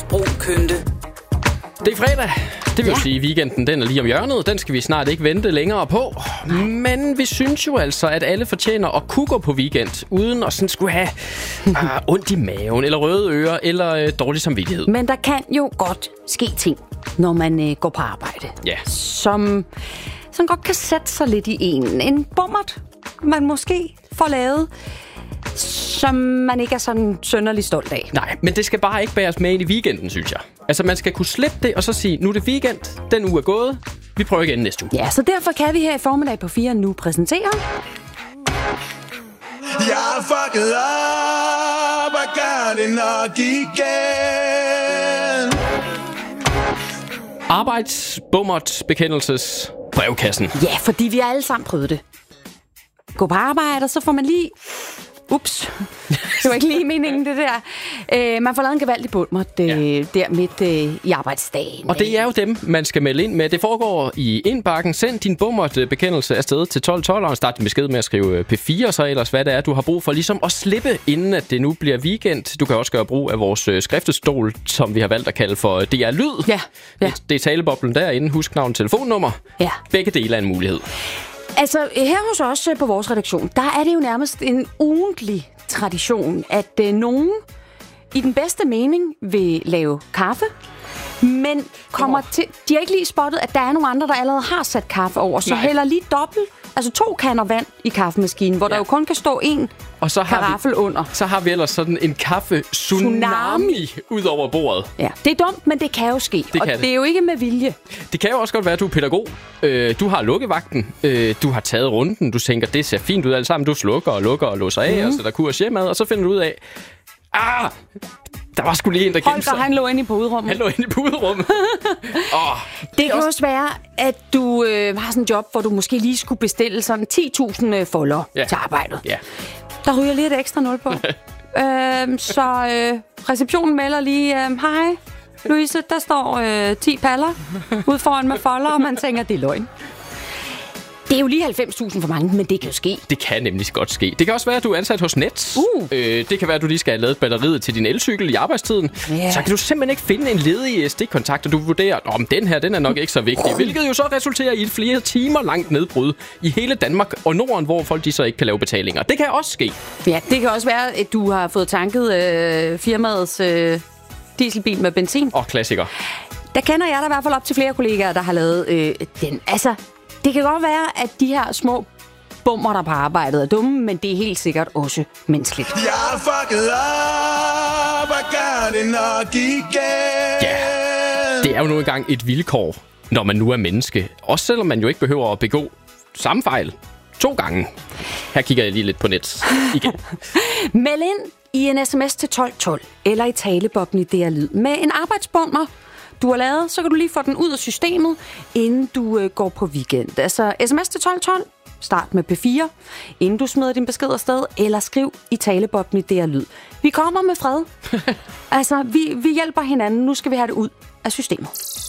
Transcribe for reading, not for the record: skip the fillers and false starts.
Sprogkynde. Det er fredag. Det vil sige, at weekenden den er lige om hjørnet. Den skal vi snart ikke vente længere på. Men vi synes jo altså, at alle fortjener at kunne gå på weekend, uden at sådan skulle have ondt i maven, eller røde ører, eller dårlig samvittighed. Men der kan jo godt ske ting, når man går på arbejde. Ja. Som godt kan sætte sig lidt i en bommert, man måske får lavet, som man ikke er sådan sønderlig stolt af. Nej, men det skal bare ikke bæres med ind i weekenden, synes jeg. Altså, man skal kunne slippe det, og så sige, nu er det weekend, den uge er gået, vi prøver igen næste uge. Ja, så derfor kan vi her i formiddag på 4 nu præsentere... Jeg er fucket op og gør det nok igen. Arbejdsbummert bekendelses brevkassen. Ja, fordi vi har alle sammen prøvet det. Gå på arbejde, og så får man lige... Ups, det var ikke lige meningen, det der. Man får lavet en gevaldig bummert der midt i arbejdsdagen. Og det er jo dem, man skal melde ind med. Det foregår i indbakken. Send din bummert-bekendelse afsted til 1212, og start din besked med at skrive P4, så ellers hvad det er, du har brug for ligesom at slippe, inden at det nu bliver weekend. Du kan også gøre brug af vores skriftestol, som vi har valgt at kalde for DR Lyd. Ja. Det er taleboblen derinde. Husk navn og telefonnummer. Ja. Begge dele er en mulighed. Altså, her hos os på vores redaktion, der er det jo nærmest en ugentlig tradition, at nogen i den bedste mening vil lave kaffe, men kommer til... De har ikke lige spottet, at der er nogle andre, der allerede har sat kaffe over, så hælder lige dobbelt, altså 2 kander vand i kaffemaskinen, hvor der jo kun kan stå en karaffel under. Så har vi ellers sådan en kaffe-tsunami ud over bordet. Ja, det er dumt, men det kan jo ske, det er jo ikke med vilje. Det kan jo også godt være, at du er pædagog. Du har lukkevagten. Du har taget runden. Du tænker, det ser fint ud alt sammen. Du slukker og lukker og låser af, og sætter kurs hjemad, og så finder du ud af, der var sgu lige en, der gemte sig. Holger, han lå inde i puderummet. Det kan også være, at du har sådan en job, hvor du måske lige skulle bestille sådan 10.000 folder til arbejdet. Ja. Der ryger lige et ekstra 0 på. Så receptionen melder lige, hej Louise, der står 10 paller ude foran med folder, og man tænker, det er løgn. Det er jo lige 90.000 for mange, men det kan jo ske. Det kan nemlig godt ske. Det kan også være, at du er ansat hos Nets. Det kan være, at du lige skal have lavet batteriet til din elcykel i arbejdstiden. Yeah. Så kan du simpelthen ikke finde en ledig stikkontakt, og du vurderer, at den her den er nok ikke så vigtig. Hvilket jo så resulterer i et flere timer langt nedbrud i hele Danmark og Norden, hvor folk de så ikke kan lave betalinger. Det kan også ske. Ja, det kan også være, at du har fået tanket firmaets dieselbil med benzin. Klassiker. Der kender jeg da i hvert fald op til flere kollegaer, der har lavet den. Altså... Det kan godt være, at de her små bummer, der på arbejdet, er dumme, men det er helt sikkert også menneskeligt. Jeg er fucket op og gør det nok igen. Ja, det er jo nu engang et vilkår, når man nu er menneske. Også selvom man jo ikke behøver at begå samme fejl 2 gange. Her kigger jeg lige lidt på net igen. Meld ind i en sms til 1212 eller i taleboblen i DR Lyd med en arbejdsbummer, du har lavet, så kan du lige få den ud af systemet, inden du går på weekend. Altså sms til 1212, start med P4, inden du smider din besked afsted, eller skriv i taleboblen i DR Lyd. Vi kommer med fred. Altså, vi hjælper hinanden. Nu skal vi have det ud af systemet.